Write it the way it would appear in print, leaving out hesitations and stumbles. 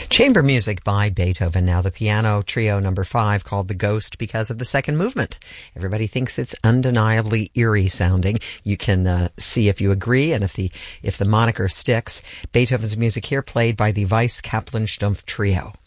Chamber music by Beethoven. Now the piano trio number 5 called The Ghost because of the second movement. Everybody thinks it's undeniably eerie sounding. You can see if you agree and if the moniker sticks. Beethoven's music here played by the Weiss Kaplan Stumpf Trio.